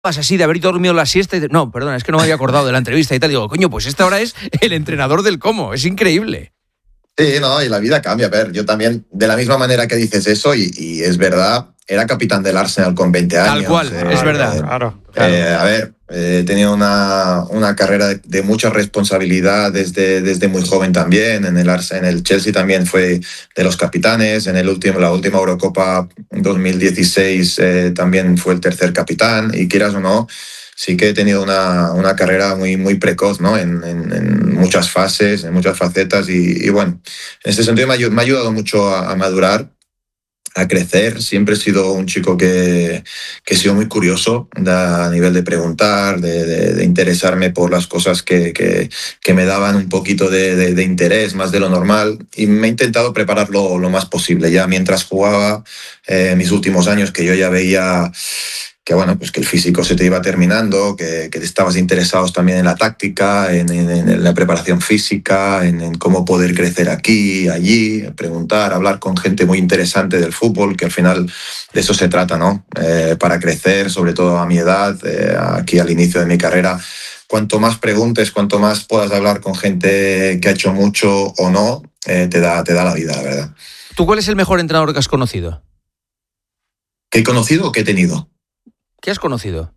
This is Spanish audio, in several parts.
así de haber dormido la siesta y no, perdona, es que no me había acordado de la entrevista y tal. Digo, coño, pues este ahora es el entrenador del cómo. Es increíble. Sí, no, y la vida cambia. A ver, yo también, de la misma manera que dices eso, y es verdad, era capitán del Arsenal con 20 años. Tal cual, es verdad. Claro. A ver, he tenido una carrera de mucha responsabilidad desde muy joven también. En el Chelsea también fue de los capitanes. En la última Eurocopa 2016 también fue el tercer capitán. Y quieras o no, sí que he tenido una carrera muy, muy precoz, ¿no? En muchas fases, en muchas facetas. Y bueno, en este sentido me ha ayudado mucho a madurar, a crecer. Siempre he sido un chico que he sido muy curioso a nivel de preguntar, de interesarme por las cosas que me daban un poquito de interés, más de lo normal, y me he intentado prepararlo lo más posible. Ya mientras jugaba, mis últimos años, que yo ya veía que bueno, pues que el físico se te iba terminando, que estabas interesados también en la táctica, en la preparación física, en cómo poder crecer aquí, allí, preguntar, hablar con gente muy interesante del fútbol, que al final de eso se trata, ¿no? Para crecer, sobre todo a mi edad, aquí al inicio de mi carrera, cuanto más preguntes, cuanto más puedas hablar con gente que ha hecho mucho o no, te da la vida, la verdad. ¿Tú cuál es el mejor entrenador que has conocido? ¿Que he conocido o que he tenido? ¿Qué has conocido?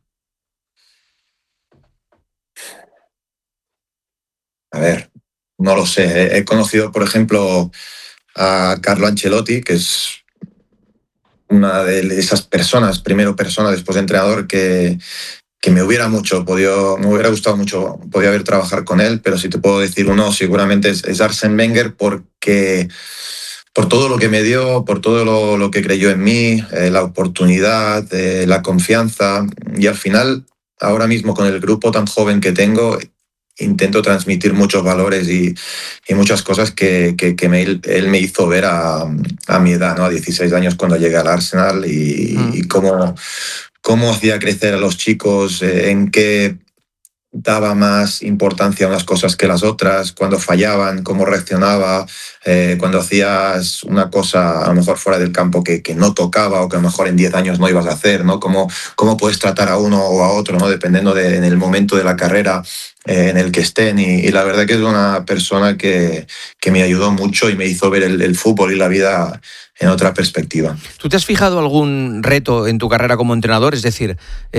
A ver, no lo sé. He conocido, por ejemplo, a Carlo Ancelotti, que es una de esas personas, primero persona, después entrenador, que me hubiera gustado mucho poder trabajar con él, pero si te puedo decir uno, seguramente es Arsène Wenger, porque por todo lo que me dio, por todo lo que creyó en mí, la oportunidad, la confianza, y al final, ahora mismo con el grupo tan joven que tengo, intento transmitir muchos valores y muchas cosas que él me hizo ver a mi edad, ¿no? A 16 años cuando llegué al Arsenal, y cómo hacía crecer a los chicos, en qué daba más importancia a unas cosas que las otras, cuando fallaban, cómo reaccionaba, cuando hacías una cosa a lo mejor fuera del campo que no tocaba, o que a lo mejor en 10 años no ibas a hacer, ¿no? Cómo puedes tratar a uno o a otro, ¿no? Dependiendo en el momento de la carrera en el que estén. Y la verdad que es una persona que me ayudó mucho y me hizo ver el fútbol y la vida en otra perspectiva. ¿Tú te has fijado algún reto en tu carrera como entrenador? Es decir,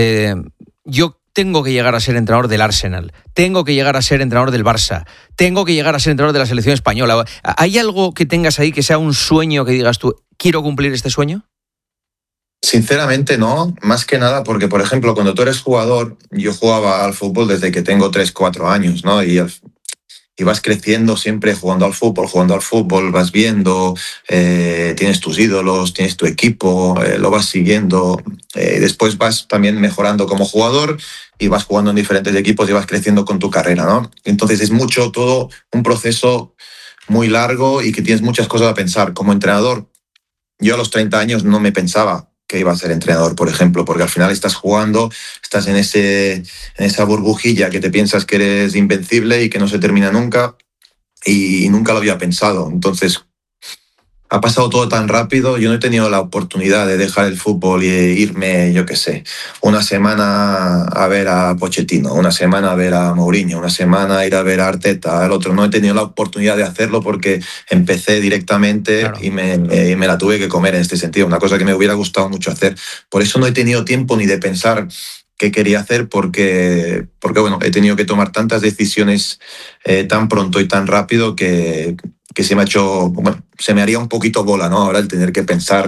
yo tengo que llegar a ser entrenador del Arsenal, tengo que llegar a ser entrenador del Barça, tengo que llegar a ser entrenador de la selección española. ¿Hay algo que tengas ahí que sea un sueño que digas tú, quiero cumplir este sueño? Sinceramente no, más que nada porque, por ejemplo, cuando tú eres jugador, yo jugaba al fútbol desde que tengo 3, 4 años, ¿no? Y vas creciendo siempre jugando al fútbol, vas viendo, tienes tus ídolos, tienes tu equipo, lo vas siguiendo, después vas también mejorando como jugador y vas jugando en diferentes equipos y vas creciendo con tu carrera, ¿no? Entonces es mucho todo un proceso muy largo y que tienes muchas cosas a pensar. Como entrenador, yo a los 30 años no me pensaba que iba a ser entrenador, por ejemplo, porque al final estás jugando, estás en esa burbujilla que te piensas que eres invencible y que no se termina nunca, y nunca lo había pensado. Entonces, ha pasado todo tan rápido. Yo no he tenido la oportunidad de dejar el fútbol e irme, yo qué sé, una semana a ver a Pochettino, una semana a ver a Mourinho, una semana a ir a ver a Arteta, al otro. No he tenido la oportunidad de hacerlo porque empecé directamente, claro, y me la tuve que comer en este sentido, una cosa que me hubiera gustado mucho hacer. Por eso no he tenido tiempo ni de pensar qué quería hacer, porque bueno, he tenido que tomar tantas decisiones tan pronto y tan rápido que se me ha hecho, bueno, se me haría un poquito bola, ¿no? Ahora el tener que pensar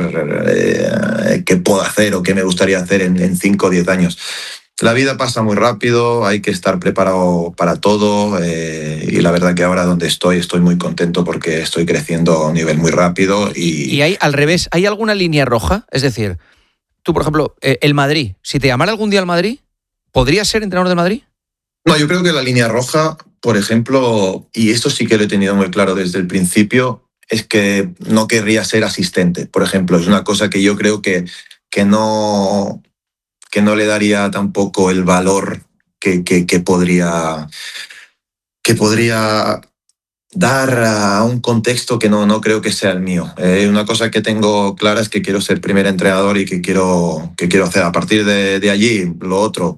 qué puedo hacer o qué me gustaría hacer en 5 o 10 años. La vida pasa muy rápido, hay que estar preparado para todo, y la verdad que ahora donde estoy muy contento porque estoy creciendo a un nivel muy rápido. Y hay, al revés, ¿hay alguna línea roja? Es decir, tú, por ejemplo, el Madrid, si te llamara algún día al Madrid, ¿podrías ser entrenador del Madrid? No, yo creo que la línea roja, por ejemplo, y esto sí que lo he tenido muy claro desde el principio, es que no querría ser asistente, por ejemplo. Es una cosa que yo creo que no le daría tampoco el valor que podría dar a un contexto que no creo que sea el mío. Una cosa que tengo clara es que quiero ser primer entrenador y que quiero hacer. A partir de allí, lo otro